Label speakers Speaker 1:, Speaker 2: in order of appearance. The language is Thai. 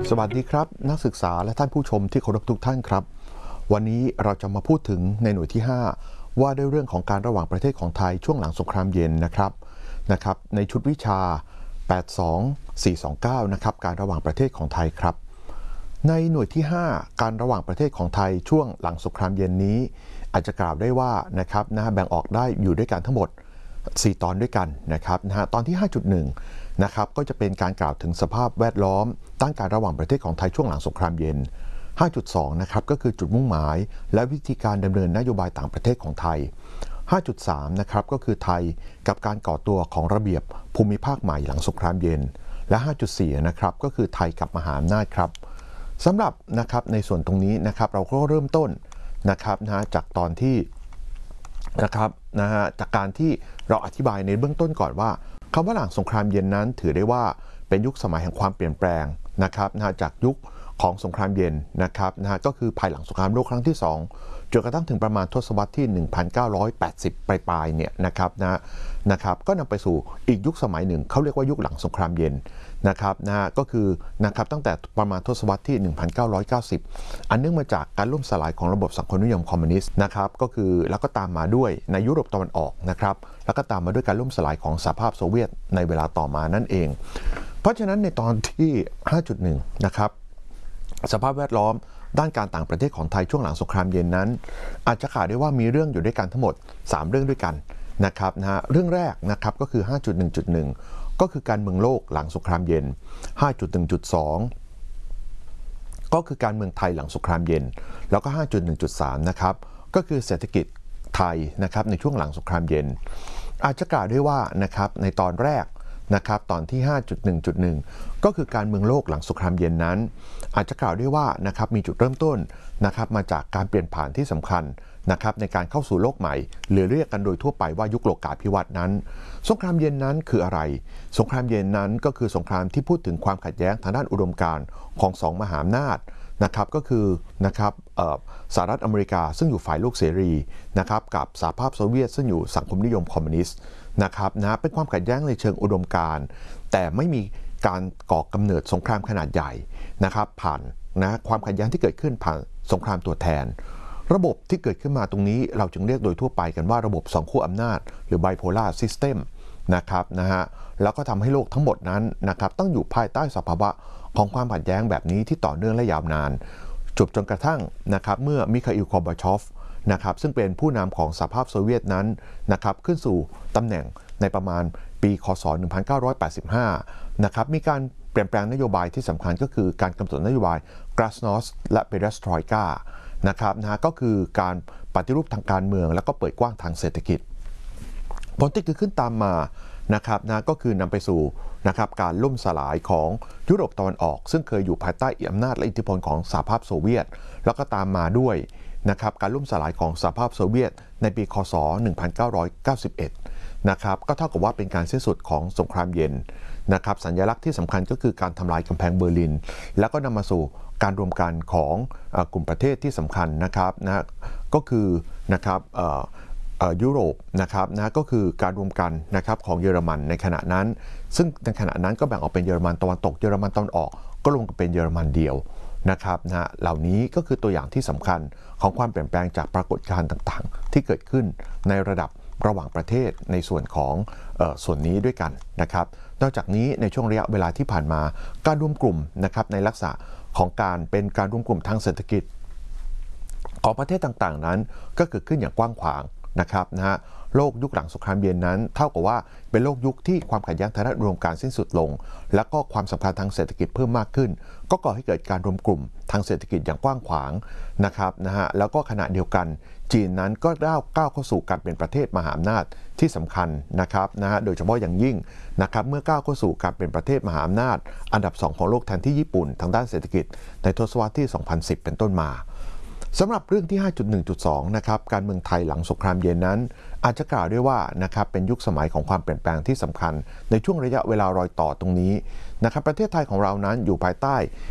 Speaker 1: สวัสดีครับนักศึกษาและท่านผู้ชมที่เคารพทุกท่านครับวันนี้เราจะมาพูดถึงในหน่วยที่5ว่าด้วยเรื่องของการระหว่างประเทศของไทยช่วงหลังสงครามเย็นนะครับในชุดวิชา82429นะครับการระหว่างประเทศของไทยครับในหน่วยที่5การระหว่างประเทศของไทยช่วงหลังสงครามเย็นนี้อาจจะกล่าวได้ว่านะครับแบ่งออกได้อยู่ด้วยกันทั้งหมด4 ตอนด้วยกันนะครับตอนที่ 5.1 นะครับก็จะเป็นการกล่าวถึงสภาพแวดล้อมด้านการระหว่างประเทศของไทยช่วงหลังสงครามเย็น 5.2 นะครับก็คือจุดมุ่งหมายและวิธีการดำเนินนโยบายต่างประเทศของไทย 5.3 นะครับก็คือไทยกับการก่อตัวของระเบียบภูมิภาคใหม่หลังสงครามเย็นและ 5.4 นะครับก็คือไทยกับมหาอำนาจครับสำหรับนะครับในส่วนตรงนี้นะครับเราก็เริ่มต้นนะครับจากตอนที่นะครับจากการที่เราอธิบายในเบื้องต้นก่อนว่าคำว่าหลังสงครามเย็นนั้นถือได้ว่าเป็นยุคสมัยแห่งความเปลี่ยนแปลงนะครับจากยุคของสงครามเย็นนะครับก็คือภายหลังสงครามโลกครั้งที่2จนกระทั่งถึงประมาณทศวรรษที่ 1980 ปลายๆเนี่ยนะครับก็นำไปสู่อีกยุคสมัยหนึ่งเขาเรียกว่ายุคหลังสงครามเย็นนะครับก็คือนะครับตั้งแต่ประมาณทศวรรษที่ 1990 อันเนื่องมาจากการล่มสลายของระบบสังคมนิยมคอมมิวนิสต์นะครับก็คือแล้วก็ตามมาด้วยในยุโรปตะวันออกนะครับแล้วก็ตามมาด้วยการล่มสลายของสหภาพโซเวียตในเวลาต่อมานั่นเองเพราะฉะนั้นในตอนที่ 5.1 นะครับสภาพแวดล้อมด้านการต่างประเทศของไทยช่วงหลังสงครามเย็นนั้นอาจจะกล่าวได้ว่ามีเรื่องอยู่ด้วยกันทั้งหมด3 เรื่องด้วยกันนะครับเรื่องแรกนะครับก็คือ 5.1.1 ก็คือการเมืองโลกหลังสงครามเย็น 5.1.2 ก็คือการเมืองไทยหลังสงครามเย็นแล้วก็ 5.1.3 นะครับก็คือเศรษฐกิจไทยนะครับในช่วงหลังสงครามเย็นอาจจะกล่าวได้ว่านะครับในตอนแรกนะครับตอนที่ 5.1.1 ก็คือการเมืองโลกหลังสงครามเย็นนั้นอาจจะกล่าวได้ว่านะครับมีจุดเริ่มต้นนะครับมาจากการเปลี่ยนผ่านที่สำคัญนะครับในการเข้าสู่โลกใหม่หรือเรียกกันโดยทั่วไปว่ายุคโลกาภิวัตน์นั้นสงครามเย็นนั้นคืออะไรสงครามเย็นนั้นก็คือสงครามที่พูดถึงความขัดแย้งทางด้านอุดมการณ์ของ2 มหาอำนาจนะครับก็คือนะครับสหรัฐอเมริกาซึ่งอยู่ฝ่ายโลกเสรีนะครับกับสหภาพโซเวียตซึ่งอยู่สังคมนิยมคอมมิวนิสต์นะครับเป็นความขัดแย้งในเชิงอุดมการณ์แต่ไม่มีการก่อกำเนิดสงครามขนาดใหญ่นะครับผ่านความขัดแย้งที่เกิดขึ้นผ่านสงครามตัวแทนระบบที่เกิดขึ้นมาตรงนี้เราจึงเรียกโดยทั่วไปกันว่าระบบ2 ขั้วอำนาจหรือ bipolar system นะครับแล้วก็ทำให้โลกทั้งหมดนั้นนะครับต้องอยู่ภายใต้สภาวะของความขัดแย้งแบบนี้ที่ต่อเนื่องและยาวนานจนกระทั่งนะครับเมื่อมิคาอิล กอร์บาชอฟนะครับซึ่งเป็นผู้นำของสหภาพโซเวียตนั้นนะครับขึ้นสู่ตำแหน่งในประมาณปีคศ 1985 นะครับมีการเปลี่ยนแปลงนโยบายที่สำคัญก็คือการกำหนดนโยบาย Glasnost และ Perestroika นะครับก็คือการปฏิรูปทางการเมืองแล้วก็เปิดกว้างทางเศรษฐกิจผลที่เกิดขึ้นตามมานะครับก็คือนำไปสู่นะครับการล่มสลายของยุโรปตะวันออกซึ่งเคยอยู่ภายใต้อำนาจและอิทธิพลของสหภาพโซเวียตแล้วก็ตามมาด้วยนะครับการล่มสลายของสหภาพโซเวียตในปีคศ 1991 นะครับก็เท่ากับว่าเป็นการสิ้นสุดของสงครามเย็นนะครับสัญลักษณ์ที่สำคัญก็คือการทำลายกำแพงเบอร์ลินแล้วก็นำมาสู่การรวมกันของกลุ่มประเทศที่สำคัญนะครับก็คือนะครับยุโรปนะครับก็คือการรวมกันนะครับของเยอรมันในขณะนั้นซึ่งในขณะนั้นก็แบ่งออกเป็นเยอรมันตะวันตกเยอรมันตะวันออกก็รวมกันเป็นเยอรมันเดียวนะครับเหล่านี้ก็คือตัวอย่างที่สำคัญของความเปลี่ยนแปลงจากปรากฏการณ์ต่างๆที่เกิดขึ้นในระดับระหว่างประเทศในส่วนของส่วนนี้ด้วยกันนะครับนอกจากนี้ในช่วงระยะเวลาที่ผ่านมาการรวมกลุ่มนะครับในลักษณะของการเป็นการรวมกลุ่มทางเศรษฐกิจของประเทศต่างๆนั้นก็เกิดขึ้นอย่างกว้างขวางนะครับโลกยุคหลังสงครามเย็นนั้นเท่ากับว่าเป็นโลกยุคที่ความขัดแย้งทางด้านอุดมการณ์สิ้นสุดลงและก็ความสัมพันธ์ทางเศรษฐกิจเพิ่มมากขึ้นก็ก่อให้เกิดการรวมกลุ่มทางเศรษฐกิจอย่างกว้างขวางนะครับแล้วก็ขณะเดียวกันจีนนั้นก็ก้าวเข้าสู่การเป็นประเทศมหาอำนาจที่สำคัญนะครับโดยเฉพาะอย่างยิ่งนะครับเมื่อก้าวเข้าสู่การเป็นประเทศมหาอำนาจอันดับ2ของโลกแทนที่ญี่ปุ่นทางด้านเศรษฐกิจในทศวรรษที่ 2010 เป็นต้นมาสำหรับเรื่องที่ 5.1.2 นะครับการเมืองไทยหลังสงครามเย็นนั้นอาจจะกล่าวได้ว่านะครับเป็นยุคสมัยของความเปลี่ยนแปลงที่สำคัญในช่วงระยะเวลารอยต่อตรงนี้นะครับประเทศไทยของเรานั้นอยู่ภายใต้